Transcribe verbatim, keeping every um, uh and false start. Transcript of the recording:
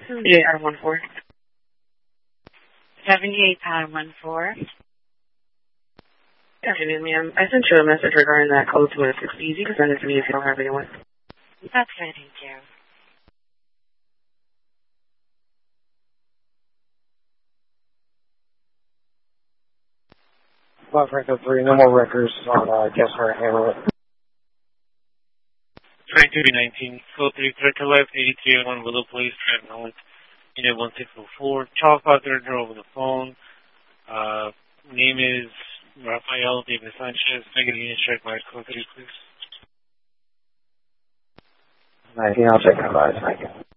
seventy-eight out of one four. seventy-eight out of one four. Good afternoon, ma'am. I sent you a message regarding that code to a sixty. You can send it to me if you don't have anyone. That's right, thank you. Five Franco three, no more records on uh, guest or handle it. Franco nineteen, code three, Director Left, eighty-three oh one Willow Place, Drive North, unit one six oh four. Charles Father over the phone. Uh, name is Rafael David Sanchez. Make a unit check by code three, please. nineteen, I'll check my eyes. Thank you.